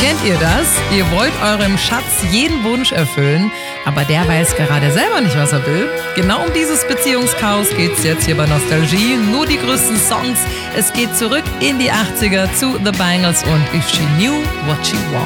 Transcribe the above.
Kennt ihr das? Ihr wollt eurem Schatz jeden Wunsch erfüllen, aber der weiß gerade selber nicht, was er will. Genau um dieses Beziehungschaos geht's jetzt hier bei Nostalgie. Nur die größten Songs. Es geht zurück in die 80er zu The Bangles und If She Knew What She Wanted.